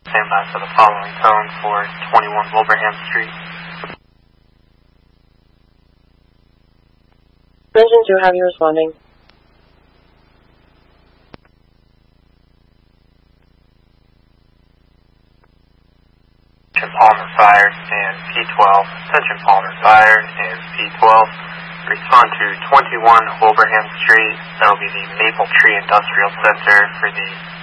Stand by for the following tone for 21 Wilbraham Street. Engine 2, have you responding? Attention Palmer fired and P12. Attention Palmer fired and P12. Respond to 21 Wilbraham Street. That will be the Maple Tree Industrial Center for the